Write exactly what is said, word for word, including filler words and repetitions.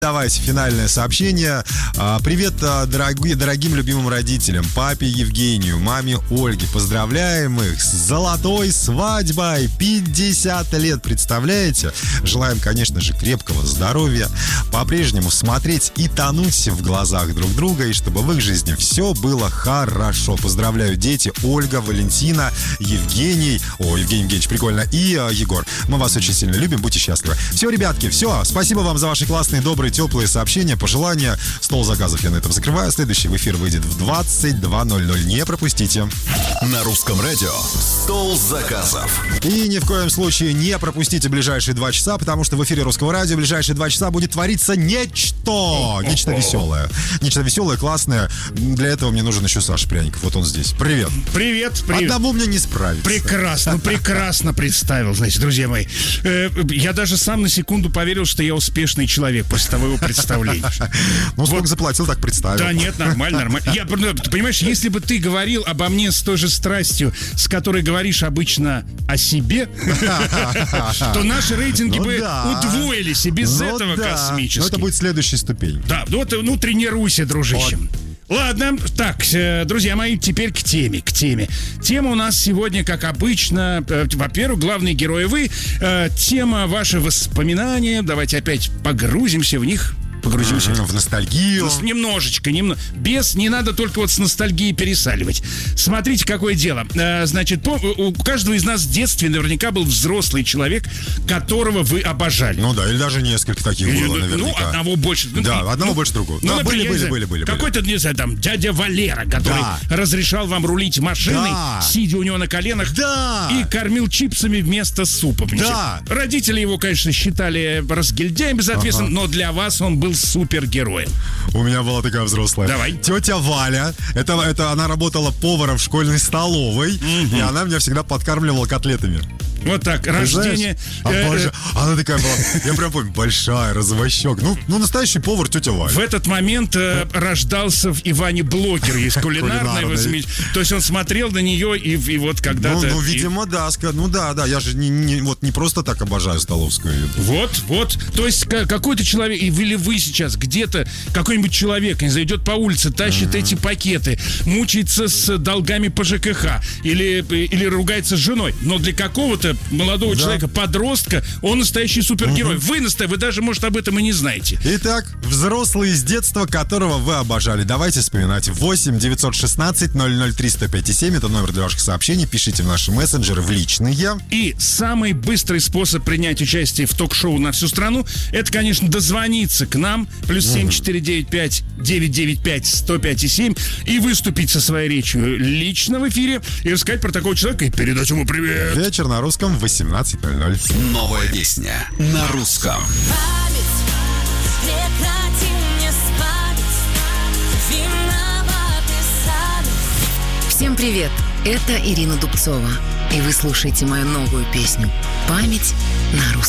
Давайте, финальное сообщение. Привет, дорогие, дорогим любимым родителям, папе Евгению, маме Ольге. Поздравляем их с золотой свадьбой. пятьдесят лет, представляете? Желаем, конечно же, крепкого здоровья, по-прежнему смотреть и тонуть в глазах друг друга, и чтобы в их жизни все было хорошо. Поздравляю, дети, Ольга, Валентина, Евгений. О, Евгений Евгеньевич, прикольно. И э, Егор. Мы вас очень сильно любим, будьте счастливы. Все, ребятки, все. Спасибо вам за ваши классные, добрые, теплые сообщения, пожелания. Стол заказов я на этом закрываю. Следующий в эфир выйдет в двадцать два ноль ноль. Не пропустите. На русском радио «Стол заказов». И ни в коем случае не пропустите ближайшие два часа, потому что в эфире Русского радио в ближайшие два часа будет твориться нечто. Нечто веселое. Нечто веселое, классное. Для этого мне нужен еще Саша Пряников. Вот он здесь. Привет. Привет. привет. Одному мне не справиться. Прекрасно, прекрасно представил, значит, друзья мои. Э, я даже сам на секунду поверил, что я успешный человек после того его представления. Ну, сколько заплатил, так представил. Да нет, нормально, нормально. Я, ты понимаешь, если бы ты говорил обо мне с той же страстью, с которой говоришь обычно о себе, то наши рейтинги бы удвоились, и без этого космически. Но это будет следующая ступень. Да, вот, ну, тренируйся, дружище. Ладно, так, друзья мои, теперь к теме, к теме. Тема у нас сегодня, как обычно, э, во-первых, главные герои вы, э, тема ваши воспоминания, давайте опять погрузимся в них. Погрузимся mm-hmm, в ностальгию. Немножечко, немного. Без, не надо только вот с ностальгией пересаливать. Смотрите, какое дело. Значит, по, у каждого из нас в детстве наверняка был взрослый человек, которого вы обожали. Ну да, или даже несколько таких или, было наверняка. Ну, одного больше. Да, ну, одного ну, больше другого. Ну, да, были, были, были, были. Какой-то, не знаю, там, дядя Валера, который да. разрешал вам рулить машиной, да. сидя у него на коленах, да. и кормил чипсами вместо супа. Да. Родители его, конечно, считали разгильдяем, соответственно, ага. но для вас он был супергероем. У меня была такая взрослая. Давай. Тетя Валя. Это, это она работала поваром в школьной столовой. Mm-hmm. И она меня всегда подкармливала котлетами. Вот так, ты рождение. А, боже, она такая была, я прям помню, большая, розовощек. Ну, ну настоящий повар тетя Валя. В этот момент э, рождался в Иване блогер из кулинарной. Кулинарной. То есть он смотрел на нее и, и вот когда-то... Ну, ну видимо, и... да. Ну да, да, я же не, не, вот не просто так обожаю столовскую еду. Вот, вот. То есть какой-то человек, или вы сейчас где-то, какой-нибудь человек, не знаю, идет по улице, тащит mm-hmm. эти пакеты, мучается с долгами по ЖКХ или, или ругается с женой. Но для какого-то молодого да. человека, подростка, он настоящий супергерой. Угу. Вы настоящий, вы даже, может, об этом и не знаете. Итак, взрослый из детства, которого вы обожали. Давайте вспоминать. восемь девятьсот шестнадцать ноль ноль три сто пять семь. Это номер для ваших сообщений. Пишите в наши мессенджеры, в личные. И самый быстрый способ принять участие в ток-шоу на всю страну, это, конечно, дозвониться к нам. Плюс семь четыре девять пять девять девять пять сто пять семь. И выступить со своей речью лично в эфире. И рассказать про такого человека и передать ему привет. Вечер на русском в восемнадцать ноль ноль. Новая песня на русском. Всем привет, это Ирина Дубцова. И вы слушаете мою новую песню «Память на русском».